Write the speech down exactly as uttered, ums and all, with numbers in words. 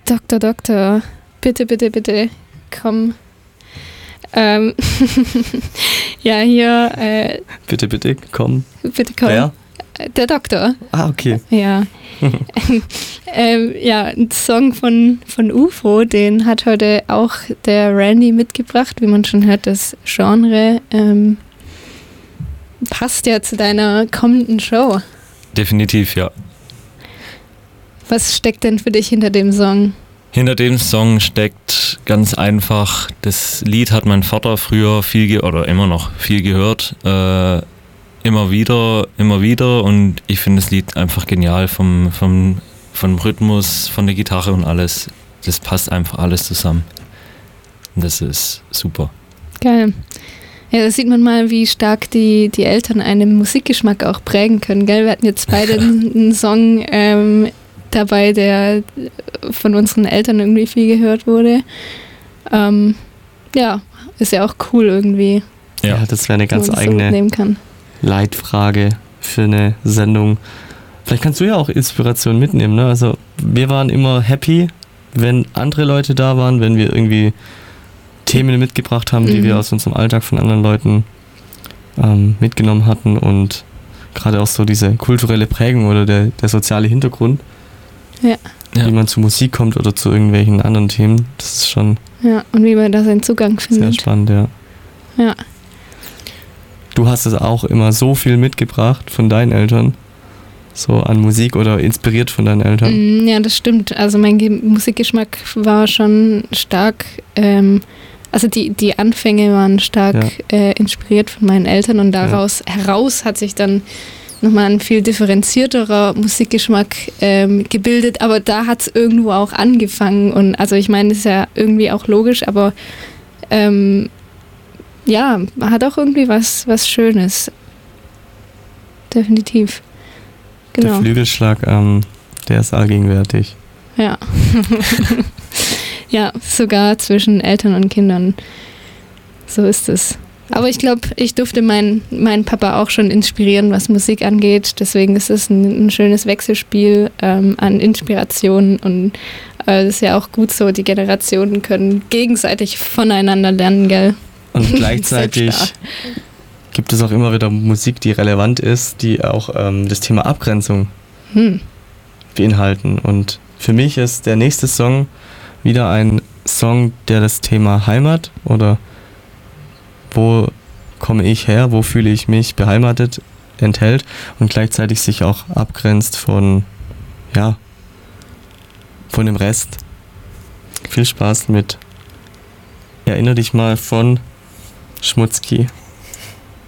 Doktor, Doktor, bitte, bitte, bitte, komm. Ähm, ja, hier. Äh, bitte, bitte, komm. Bitte komm. Wer? Der Doktor. Ah, okay. Ja. ähm, ja, ein Song von, von U F O, den hat heute auch der Randy mitgebracht. Wie man schon hört, das Genre ähm, passt ja zu deiner kommenden Show. Definitiv, ja. Was steckt denn für dich hinter dem Song? Hinter dem Song steckt ganz einfach, das Lied hat mein Vater früher viel, ge- oder immer noch viel gehört, äh, immer wieder, immer wieder und ich finde das Lied einfach genial vom, vom, vom Rhythmus, von der Gitarre und alles. Das passt einfach alles zusammen. Und das ist super. Geil. Ja, da sieht man mal, wie stark die, die Eltern einen Musikgeschmack auch prägen können, gell? Wir hatten jetzt beide einen Song ähm, dabei, der von unseren Eltern irgendwie viel gehört wurde. Ähm, ja, ist ja auch cool irgendwie. Ja, ja das wäre eine ganz das eigene so kann. Leitfrage für eine Sendung. Vielleicht kannst du ja auch Inspiration mitnehmen, ne? Also wir waren immer happy, wenn andere Leute da waren, wenn wir irgendwie Themen mitgebracht haben, die mhm. wir aus unserem Alltag von anderen Leuten ähm, mitgenommen hatten und gerade auch so diese kulturelle Prägung oder der, der soziale Hintergrund, ja. wie man zu Musik kommt oder zu irgendwelchen anderen Themen, das ist schon ja, und wie man da seinen Zugang findet. Sehr spannend, ja. Ja. Du hast es auch immer so viel mitgebracht von deinen Eltern, so an Musik oder inspiriert von deinen Eltern. Ja, das stimmt. Also mein Ge- Musikgeschmack war schon stark, ähm, also die, die Anfänge waren stark ja. äh, inspiriert von meinen Eltern und daraus ja. heraus hat sich dann nochmal ein viel differenzierterer Musikgeschmack ähm, gebildet, aber da hat es irgendwo auch angefangen und also ich meine, das ist ja irgendwie auch logisch, aber ähm, ja, hat auch irgendwie was, was Schönes. Definitiv. Genau. Der Flügelschlag, ähm, der ist allgegenwärtig. Ja. Ja, sogar zwischen Eltern und Kindern. So ist es. Aber ich glaube, ich durfte meinen mein Papa auch schon inspirieren, was Musik angeht. Deswegen ist es ein, ein schönes Wechselspiel ähm, an Inspirationen und äh, das ist ja auch gut so, die Generationen können gegenseitig voneinander lernen, gell? Und gleichzeitig gibt es auch immer wieder Musik, die relevant ist, die auch ähm, das Thema Abgrenzung hm. beinhalten. Und für mich ist der nächste Song wieder ein Song, der das Thema Heimat oder wo komme ich her, wo fühle ich mich beheimatet enthält und gleichzeitig sich auch abgrenzt von, ja, von dem Rest. Viel Spaß mit Erinner dich mal von Schmutzki.